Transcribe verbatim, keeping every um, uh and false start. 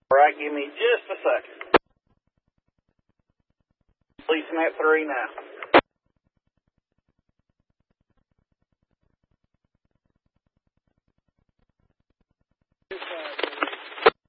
All right, give me just a second. Releasing that three now.